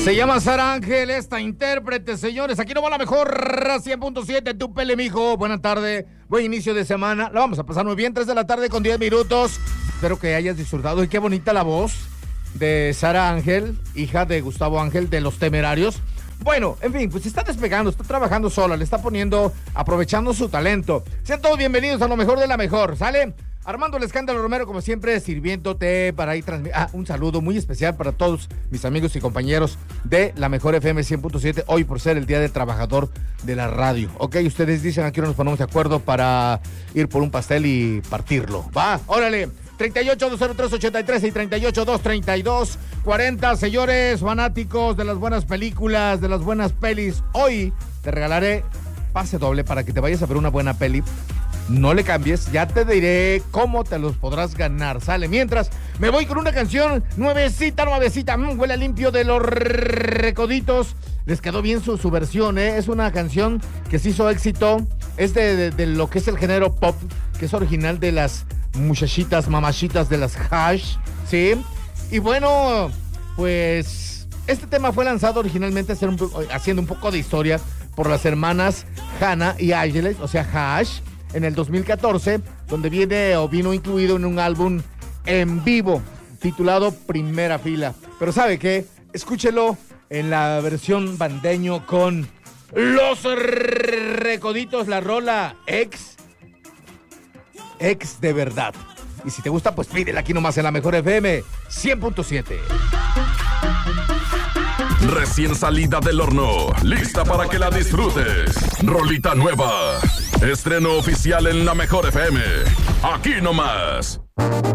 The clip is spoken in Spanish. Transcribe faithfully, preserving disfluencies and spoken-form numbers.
Se llama Sara Ángel, esta intérprete, señores. Aquí no va la mejor, cien punto siete, tu pele, mijo. Buena tarde, buen inicio de semana. La vamos a pasar muy bien, tres de la tarde con diez minutos. Espero que hayas disfrutado. Y qué bonita la voz de Sara Ángel, hija de Gustavo Ángel, de Los Temerarios. Bueno, en fin, pues se está despegando, está trabajando sola, le está poniendo, aprovechando su talento. Sean todos bienvenidos a lo mejor de la mejor, ¿sale? Armando el Escándalo Romero, como siempre, sirviéndote para ir transmitir. Ah, un saludo muy especial para todos mis amigos y compañeros de la mejor F M cien punto siete, hoy por ser el Día del Trabajador de la Radio. Ok, ustedes dicen, aquí no nos ponemos de acuerdo para ir por un pastel y partirlo. Va, órale. treinta y ocho, dos cero tres, ochenta y tres y treinta y ocho, dos treinta y dos, cuarenta. Señores fanáticos de las buenas películas, de las buenas pelis, hoy te regalaré pase doble para que te vayas a ver una buena peli. No le cambies, ya te diré cómo te los podrás ganar. Sale, mientras me voy con una canción nuevecita, nuevecita, mmm, huele a limpio, de Los Recoditos. Les quedó bien su, su versión, ¿eh? Es una canción que se hizo éxito, es de, de, de lo que es el género pop, que es original de las muchachitas, mamachitas de las Hash, ¿sí? Y bueno, pues este tema fue lanzado originalmente haciendo un poco de historia por las hermanas Hannah y Ángeles, o sea, Hash, en el dos mil catorce, donde viene o vino incluido en un álbum en vivo titulado Primera Fila. Pero ¿sabe qué? Escúchelo en la versión bandeño con Los Recoditos, la rola Ex, Ex de verdad. Y si te gusta, pues pídela aquí nomás en la mejor F M cien punto siete. Recién salida del horno, lista para que la disfrutes. Rolita nueva. Estreno oficial en la mejor F M. Aquí nomás.